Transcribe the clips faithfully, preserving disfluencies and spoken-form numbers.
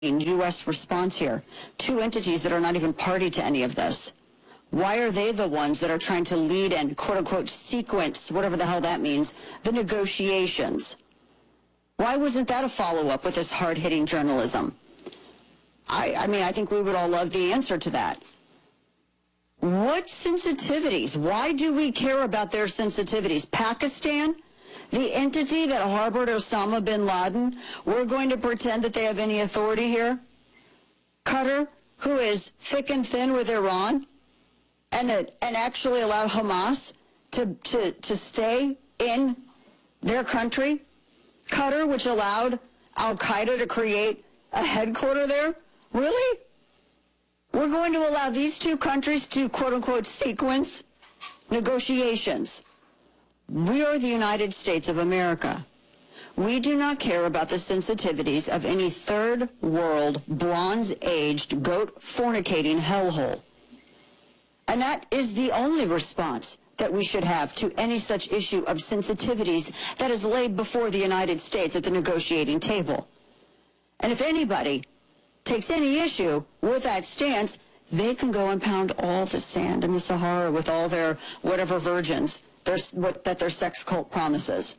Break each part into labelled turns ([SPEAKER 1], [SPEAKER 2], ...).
[SPEAKER 1] U S response here. Two entities that are not even party to any of this. Why are they the ones that are trying to lead and quote-unquote sequence, whatever the hell that means, the negotiations? Why wasn't that a follow-up with this hard-hitting journalism? I, I mean, I think we would all love the answer to that. What sensitivities? Why do we care about their sensitivities? Pakistan? The entity that harbored Osama bin Laden, we're going to pretend that they have any authority here? Qatar, who is thick and thin with Iran, and, uh, and actually allowed Hamas to, to, to stay in their country? Qatar, which allowed Al-Qaeda to create a headquarter there? Really? We're going to allow these two countries to, quote-unquote, sequence negotiations. We are the United States of America. We do not care about the sensitivities of any third world, bronze-aged, goat fornicating hellhole. And that is the only response that we should have to any such issue of sensitivities that is laid before the United States at the negotiating table. And if anybody takes any issue with that stance, they can go and pound all the sand in the Sahara with all their whatever virgins their, what, that their sex cult promises.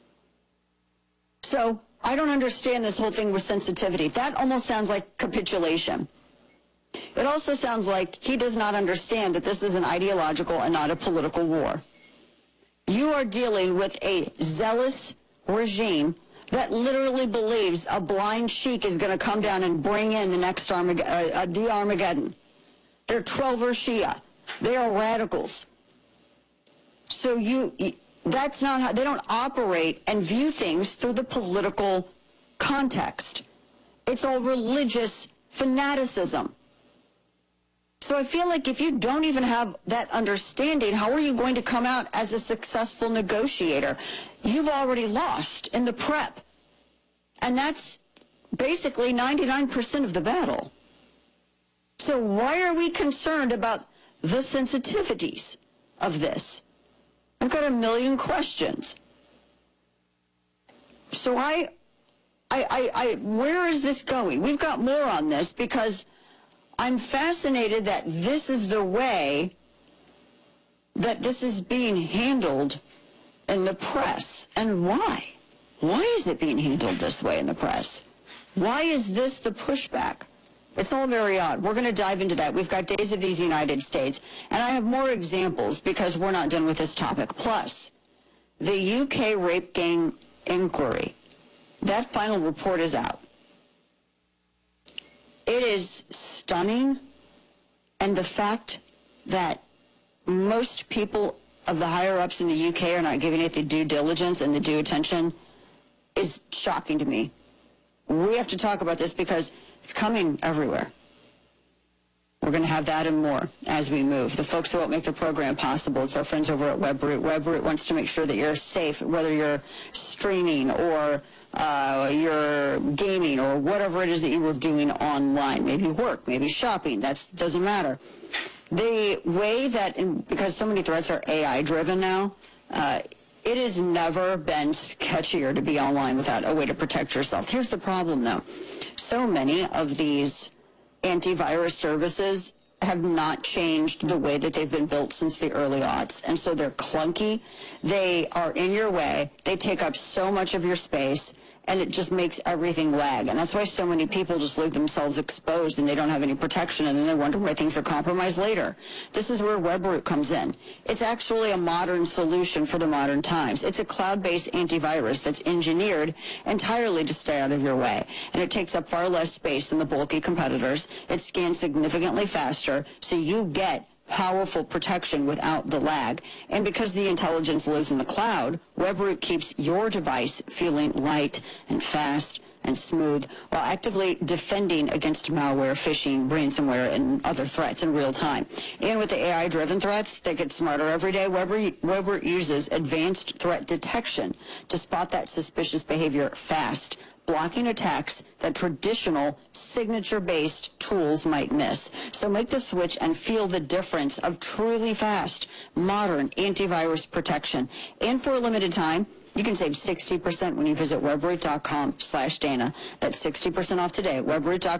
[SPEAKER 1] So I don't understand this whole thing with sensitivity. That almost sounds like capitulation. It also sounds like he does not understand that this is an ideological and not a political war. You are dealing with a zealous regime that literally believes a blind sheik is going to come down and bring in the next Armag- uh, uh, the Armageddon. They're twelver Shia. They are radicals. So you, that's not how, they don't operate and view things through the political context. It's all religious fanaticism. So I feel like if you don't even have that understanding, how are you going to come out as a successful negotiator? You've already lost in the prep. And that's basically ninety-nine percent of the battle. So why are we concerned about the sensitivities of this? I've got a million questions. So I, I, I, I, where is this going? We've got more on this because I'm fascinated that this is the way that this is being handled in the press. And why? Why is it being handled this way in the press? Why is this the pushback? It's all very odd. We're going to dive into that. We've got Days of these United States, and I have more examples because we're not done with this topic. Plus, the U K rape gang inquiry. That final report is out. It is stunning, and the fact that most people of the higher-ups in the U K are not giving it the due diligence and the due attention is shocking to me. We have to talk about this because it's coming everywhere. We're going to have that and more as we move. The folks who help make the program possible, it's our friends over at WebRoot. WebRoot wants to make sure that you're safe, whether you're streaming or uh, you're gaming or whatever it is that you were doing online. Maybe work, maybe shopping. That doesn't matter. The way that, and because so many threats are A I-driven now, uh, it has never been sketchier to be online without a way to protect yourself. Here's the problem, though. So many of these antivirus services have not changed the way that they've been built since the early aughts. And so they're clunky. They are in your way. They take up so much of your space, and it just makes everything lag. And that's why so many people just leave themselves exposed and they don't have any protection, and then they wonder why things are compromised later. This is where WebRoot comes in. It's actually a modern solution for the modern times. It's a cloud-based antivirus that's engineered entirely to stay out of your way. And it takes up far less space than the bulky competitors. It scans significantly faster, so you get powerful protection without the lag. And because the intelligence lives in the cloud, WebRoot keeps your device feeling light and fast and smooth while actively defending against malware, phishing, ransomware, and other threats in real time. And with the A I-driven threats that get smarter every day, WebRoot, WebRoot uses advanced threat detection to spot that suspicious behavior fast, blocking attacks that traditional signature-based tools might miss. So make the switch and feel the difference of truly fast, modern antivirus protection. And for a limited time, You can save sixty percent when you visit webroot dot com slash Dana. That's sixty percent off today at webroot dot com.